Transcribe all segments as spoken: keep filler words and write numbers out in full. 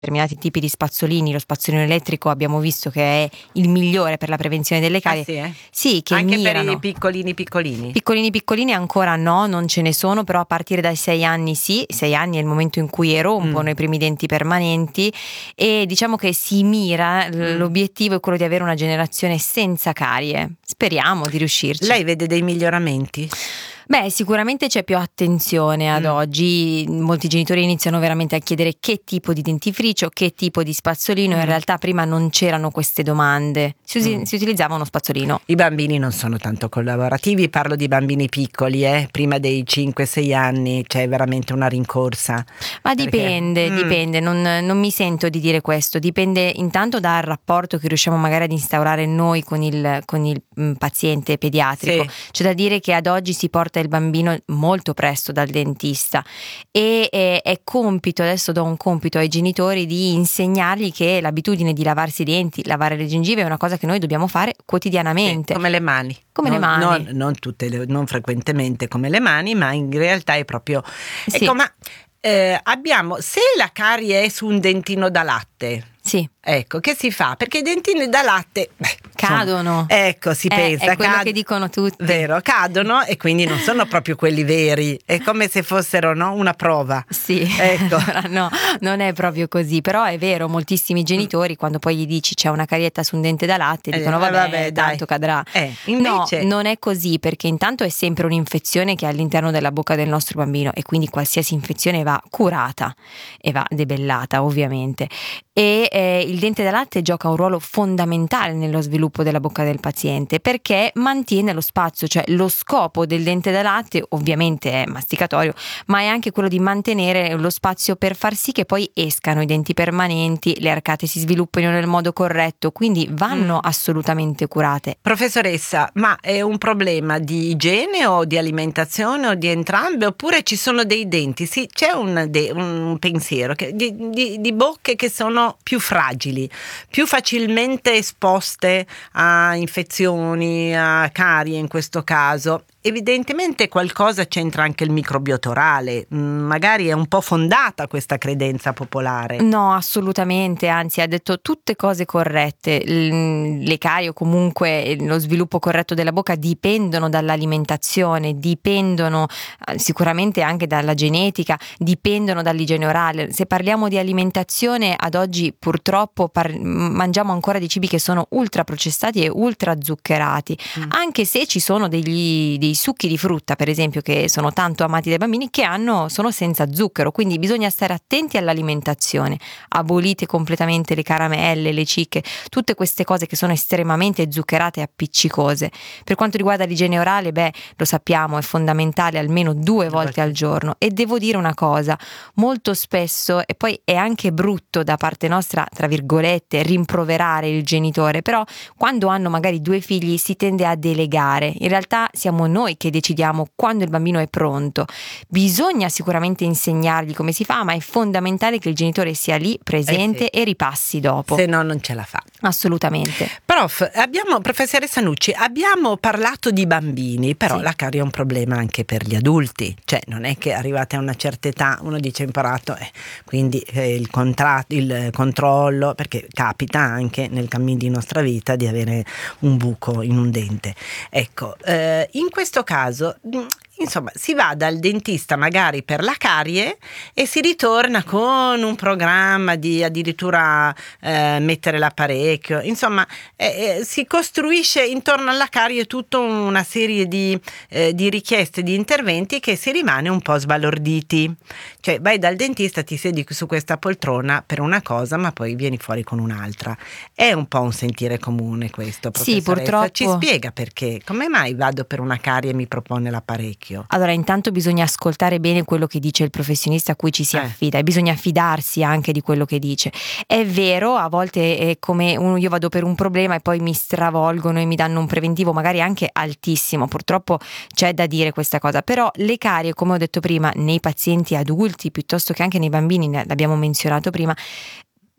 determinati tipi di spazzolini, lo spazzolino elettrico abbiamo visto che è il migliore per la prevenzione delle carie. Ah, sì, eh? Sì, che anche mirano. per i piccolini piccolini? Piccolini piccolini ancora no, non ce ne sono, però a partire dai sei anni sì, sei anni è il momento in cui erompono mm. i primi denti permanenti, e diciamo che si mira, mm. l'obiettivo è quello di avere una generazione senza carie. Speriamo di riuscirci. Lei vede dei miglioramenti? Beh, sicuramente c'è più attenzione ad mm. oggi, molti genitori iniziano veramente a chiedere che tipo di dentifricio, che tipo di spazzolino, mm. in realtà prima non c'erano queste domande, si, usi- mm. si utilizzava uno spazzolino. I bambini non sono tanto collaborativi, parlo di bambini piccoli, eh? prima dei cinque sei anni c'è veramente una rincorsa. Ma perché... dipende, mm. dipende, non, non mi sento di dire questo, dipende intanto dal rapporto che riusciamo magari ad instaurare noi con il, con il mh, paziente pediatrico. Sì. C'è da dire che ad oggi si porta il bambino molto presto dal dentista e è, è compito, adesso do un compito ai genitori di insegnargli che l'abitudine di lavarsi i denti, lavare le gengive è una cosa che noi dobbiamo fare quotidianamente. Sì, come le mani. Come non, le mani. Non, non, tutte le, non frequentemente come le mani, ma in realtà è proprio... Sì. Ecco, ma eh, abbiamo, se la carie è su un dentino da latte... Sì. Ecco, che si fa? Perché i dentini da latte beh, cadono. Insomma, ecco, si eh, pensa. È quello cad- che dicono tutti. Vero, cadono e quindi non sono proprio quelli veri. È come se fossero, no, una prova. Sì, ecco. No, non è proprio così. Però è vero, moltissimi genitori, mm. quando poi gli dici c'è una carietta su un dente da latte, dicono eh, vabbè, vabbè tanto dai. cadrà. Eh, invece... No, non è così, perché intanto è sempre un'infezione che è all'interno della bocca del nostro bambino e quindi qualsiasi infezione va curata e va debellata, ovviamente. E eh, il dente da latte gioca un ruolo fondamentale nello sviluppo della bocca del paziente, perché mantiene lo spazio, cioè lo scopo del dente da latte ovviamente è masticatorio, ma è anche quello di mantenere lo spazio per far sì che poi escano i denti permanenti, le arcate si sviluppino nel modo corretto, quindi vanno mm. assolutamente curate. Professoressa, ma è un problema di igiene o di alimentazione o di entrambe, oppure ci sono dei denti? Sì, c'è un, de- un pensiero che, di, di, di bocche che sono più fragili, più facilmente esposte a infezioni, a carie in questo caso. Evidentemente qualcosa c'entra anche il microbiota orale, magari è un po' fondata questa credenza popolare. No, assolutamente, anzi ha detto tutte cose corrette. Le carie o comunque lo sviluppo corretto della bocca dipendono dall'alimentazione, dipendono sicuramente anche dalla genetica, dipendono dall'igiene orale. Se parliamo di alimentazione, ad oggi purtroppo par- mangiamo ancora dei cibi che sono ultra processati e ultra zuccherati, mm. anche se ci sono degli dei succhi di frutta, per esempio, che sono tanto amati dai bambini, che hanno sono senza zucchero, quindi bisogna stare attenti all'alimentazione. Abolite completamente le caramelle, le cicche, tutte queste cose che sono estremamente zuccherate e appiccicose. Per quanto riguarda l'igiene orale, beh, lo sappiamo, è fondamentale almeno due volte al giorno. E devo dire una cosa, molto spesso, e poi è anche brutto da parte nostra, tra virgolette, rimproverare il genitore, però quando hanno magari due figli si tende a delegare. In realtà siamo noi che decidiamo quando il bambino è pronto. Bisogna sicuramente insegnargli come si fa, ma è fondamentale che il genitore sia lì presente eh sì. e ripassi dopo. Se no non ce la fa. Assolutamente. Prof, abbiamo, professoressa Nucci, abbiamo parlato di bambini, però sì. la carie è un problema anche per gli adulti. Cioè non è che arrivate a una certa età uno dice imparato, eh, quindi eh, il, contra- il controllo, perché capita anche nel cammino di nostra vita di avere un buco in un dente. Ecco, eh, in questo caso, insomma, si va dal dentista magari per la carie e si ritorna con un programma di addirittura eh, mettere l'apparecchio, insomma, eh, eh, si costruisce intorno alla carie tutta una serie di, eh, di richieste, di interventi che si rimane un po' sbalorditi. Cioè vai dal dentista, ti siedi su questa poltrona per una cosa, ma poi vieni fuori con un'altra. È un po' un sentire comune questo, professoressa. Sì, purtroppo. Ci spiega perché? Come mai vado per una carie e mi propone l'apparecchio? Allora, intanto bisogna ascoltare bene quello che dice il professionista a cui ci si eh. affida e bisogna fidarsi anche di quello che dice. È vero, a volte è come uno, io vado per un problema e poi mi stravolgono e mi danno un preventivo magari anche altissimo, purtroppo c'è da dire questa cosa, però le carie, come ho detto prima, nei pazienti adulti piuttosto che anche nei bambini, l'abbiamo menzionato prima,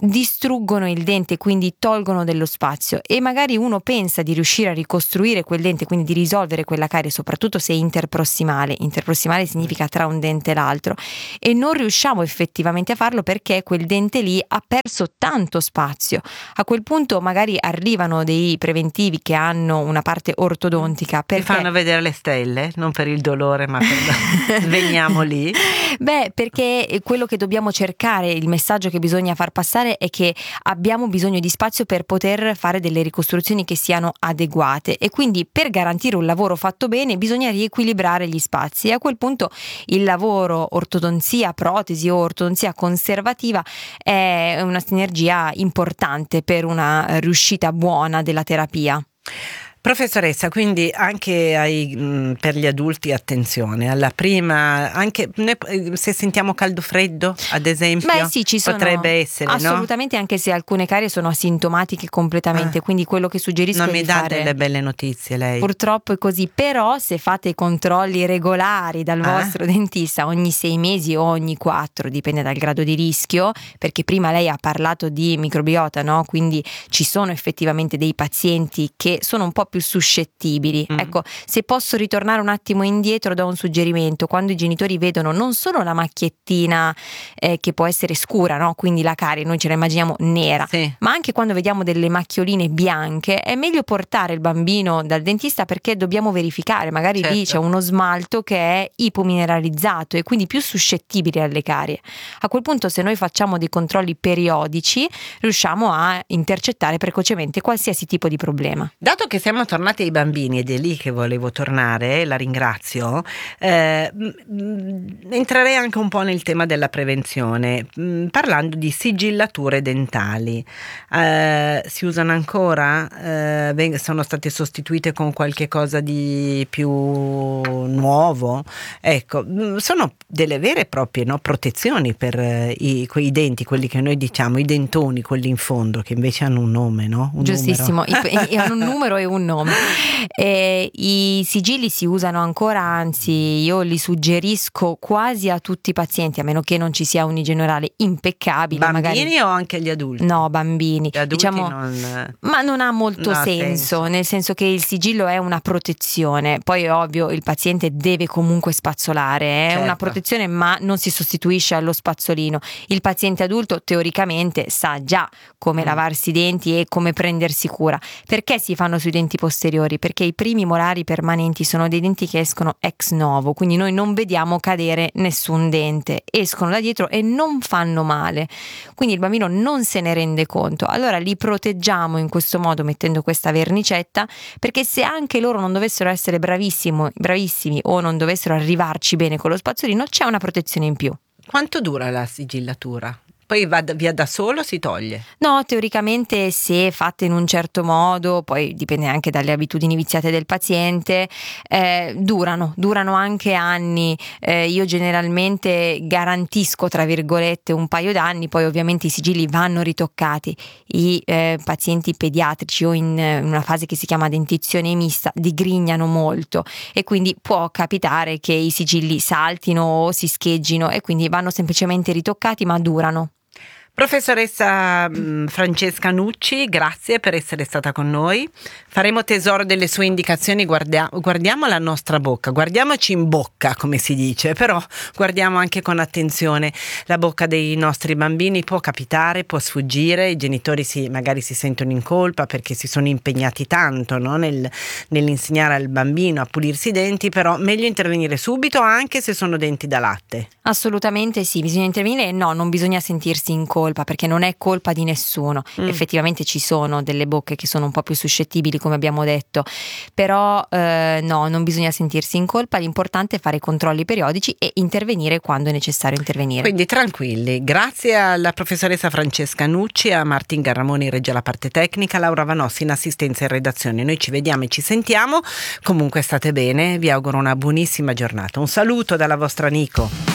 distruggono il dente, quindi tolgono dello spazio, e magari uno pensa di riuscire a ricostruire quel dente, quindi di risolvere quella carie, soprattutto se è interprossimale. Interprossimale significa tra un dente e l'altro, e non riusciamo effettivamente a farlo perché quel dente lì ha perso tanto spazio. A quel punto magari arrivano dei preventivi che hanno una parte ortodontica, perché ti fanno vedere le stelle, non per il dolore ma per sveniamo lì. Beh, perché quello che dobbiamo cercare, il messaggio che bisogna far passare è che abbiamo bisogno di spazio per poter fare delle ricostruzioni che siano adeguate, e quindi per garantire un lavoro fatto bene bisogna riequilibrare gli spazi, e a quel punto il lavoro ortodonzia protesi o ortodonzia conservativa è una sinergia importante per una riuscita buona della terapia. Professoressa, quindi anche ai, mh, per gli adulti attenzione, alla prima, anche ne, se sentiamo caldo freddo ad esempio, beh sì, ci sono, potrebbe essere, assolutamente, no? Anche se alcune carie sono asintomatiche completamente, ah, quindi quello che suggerisco non è mi di dà fare, delle belle notizie lei. Purtroppo è così, però se fate i controlli regolari dal ah. vostro dentista ogni sei mesi o ogni quattro, dipende dal grado di rischio, perché prima lei ha parlato di microbiota, no? Quindi ci sono effettivamente dei pazienti che sono un po' più suscettibili. Mm. Ecco, se posso ritornare un attimo indietro, do un suggerimento: quando i genitori vedono non solo la macchiettina eh, che può essere scura, no? Quindi la carie noi ce la immaginiamo nera, sì, ma anche quando vediamo delle macchioline bianche, è meglio portare il bambino dal dentista, perché dobbiamo verificare, magari certo, lì c'è uno smalto che è ipomineralizzato e quindi più suscettibile alle carie. A quel punto, se noi facciamo dei controlli periodici, riusciamo a intercettare precocemente qualsiasi tipo di problema. Dato che siamo tornati ai bambini, ed è lì che volevo tornare, la ringrazio, eh, entrerei anche un po' nel tema della prevenzione, mh, parlando di sigillature dentali. Eh, si usano ancora? Eh, sono state sostituite con qualche cosa di più nuovo? Ecco, sono delle vere e proprie, no, protezioni per eh, i, quei denti, quelli che noi diciamo i dentoni, quelli in fondo, che invece hanno un nome, no? Un Giustissimo, I, hanno un numero e un nome. Eh, I sigilli si usano ancora, anzi io li suggerisco quasi a tutti i pazienti, a meno che non ci sia un igiene impeccabile. Bambini magari... o anche gli adulti? No, bambini. Gli adulti diciamo, non... Ma non ha molto non ha senso, senso, nel senso che il sigillo è una protezione. Poi è ovvio, il paziente deve comunque spazzolare, è certo, una protezione, ma non si sostituisce allo spazzolino. Il paziente adulto teoricamente sa già come mm. lavarsi i denti e come prendersi cura. Perché si fanno sui denti posteriori? Perché i primi molari permanenti sono dei denti che escono ex novo, quindi noi non vediamo cadere nessun dente, escono da dietro e non fanno male, quindi il bambino non se ne rende conto. Allora li proteggiamo in questo modo, mettendo questa vernicetta, perché se anche loro non dovessero essere bravissimi, bravissimi o non dovessero arrivarci bene con lo spazzolino, c'è una protezione in più. Quanto dura la sigillatura? Poi va via da solo, si toglie? No, teoricamente se fatte in un certo modo, poi dipende anche dalle abitudini viziate del paziente, eh, durano, durano anche anni. Eh, io generalmente garantisco, tra virgolette, un paio d'anni, poi ovviamente i sigilli vanno ritoccati. I eh, pazienti pediatrici o in, in una fase che si chiama dentizione mista digrignano molto, e quindi può capitare che i sigilli saltino o si scheggino, e quindi vanno semplicemente ritoccati, ma durano. Professoressa mh, Francesca Nucci, grazie per essere stata con noi. Faremo tesoro delle sue indicazioni, guardia- guardiamo la nostra bocca, guardiamoci in bocca, come si dice, però guardiamo anche con attenzione la bocca dei nostri bambini. Può capitare, può sfuggire, i genitori si, magari si sentono in colpa perché si sono impegnati tanto, no? Nel, nell'insegnare al bambino a pulirsi i denti, però meglio intervenire subito, anche se sono denti da latte. Assolutamente sì, bisogna intervenire, e no, non bisogna sentirsi in colpa, perché non è colpa di nessuno. Mm. Effettivamente ci sono delle bocche che sono un po' più suscettibili, come abbiamo detto, però eh, no, non bisogna sentirsi in colpa. L'importante è fare controlli periodici e intervenire quando è necessario intervenire. Quindi tranquilli. Grazie alla professoressa Francesca Nucci, a Martin Garramoni regge la parte tecnica, Laura Vanossi in assistenza e redazione. Noi ci vediamo e ci sentiamo. Comunque state bene, vi auguro una buonissima giornata. Un saluto dalla vostra Nico.